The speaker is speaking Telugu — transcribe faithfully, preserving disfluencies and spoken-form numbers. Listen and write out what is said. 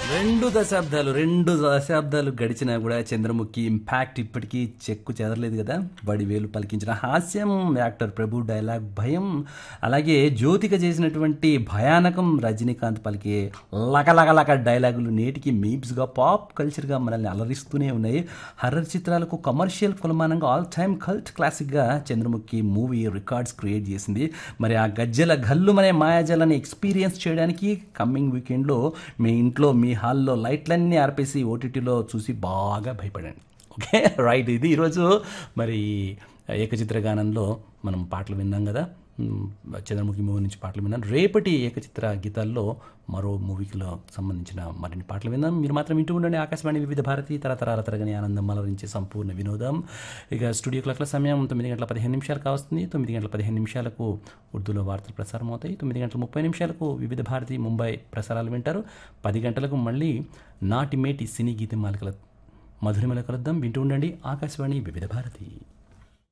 రెండు దశాబ్దాలు రెండు దశాబ్దాలు గడిచినా కూడా చంద్రముఖి ఇంపాక్ట్ ఇప్పటికీ చెక్కు చెదరలేదు కదా. బడి వేలు పలికించిన హాస్యం, యాక్టర్ ప్రభు డైలాగ్ భయం, అలాగే జ్యోతిక చేసినటువంటి భయానకం, రజనీకాంత్ పలికే లకలకలక డైలాగులు నేటికి మీమ్స్గా పాప్ కల్చర్గా మనల్ని అలరిస్తూనే ఉన్నాయి. హర్రర్ చిత్రాలకు commercial కులమానంగా all time cult క్లాసిక్గా Chandramukhi movie records create చేసింది. మరి ఆ గజ్జల గల్లుమనే మాయాజాలని ఎక్స్పీరియన్స్ చేయడానికి కమ్మింగ్ వీకెండ్లో మీ ఇంట్లో మీ హాల్లో లైట్లన్నీ ఆర్పేసి ఓటీటీలో చూసి బాగా భయపడండి. Okay right. ఇది ఈరోజు మరి ఏకచిత్ర గానంలో మనం పాటలు విన్నాం కదా, చంద్రముఖి మూవీ నుంచి పాటలు విన్నాం. రేపటి ఏకచిత్ర గీతాల్లో మరో మూవీకిలో సంబంధించిన మరిన్ని పాటలు విన్నాం. మీరు మాత్రం ఇంటూ ఉండండి ఆకాశవాణి వివిధ భారతి, తరతరాల తరగని ఆనందం మలరించే సంపూర్ణ వినోదం. ఇక స్టూడియో క్లాక్ల సమయం తొమ్మిది గంటల పదిహేను నిమిషాలు కావస్తుంది. తొమ్మిది గంటల పదిహేను నిమిషాలకు ఉర్దూలో వార్తలు ప్రసారం అవుతాయి. తొమ్మిది గంటల ముప్పై నిమిషాలకు వివిధ భారతి ముంబై ప్రసారాలు వింటారు. పది గంటలకు మళ్ళీ నాటి మేటి సినీ గీత మాలికల మధురిమల కలుద్దాం. వింటూ ఉండండి ఆకాశవాణి వివిధ భారతి.